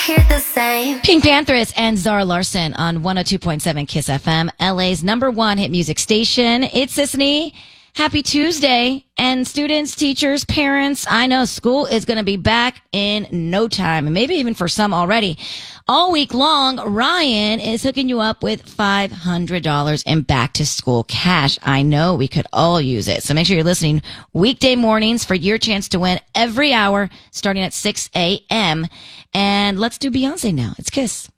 hear the same. Pink Panthers and Zara Larsson on 102.7 Kiss FM, LA's #1 hit music station. It's Sisney. Happy Tuesday. And students, teachers, parents, I know school is going to be back in no time, and maybe even for some already. All week long, Ryan is hooking you up with $500 in back to school cash. I know we could all use it. So make sure you're listening weekday mornings for your chance to win every hour starting at 6 a.m. And let's do Beyonce now. It's Kiss.